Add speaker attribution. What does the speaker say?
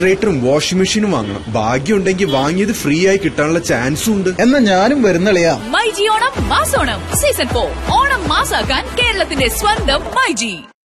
Speaker 1: റേറ്ററും washing മെഷീനും വാങ്ങണം. ഭാഗ്യം ഉണ്ടെങ്കിൽ വാങ്ങിയത് ഫ്രീ ആയി കിട്ടാനുള്ള ചാൻസും ഉണ്ട്.
Speaker 2: എന്നാ ഞാനും വരുന്നളിയാ.
Speaker 3: മൈജി ഓണം മാസോണം സീസൺ 4 ഓണം മാസാക്കാൻ കേരളത്തിന്റെ സ്വന്തം മൈജി.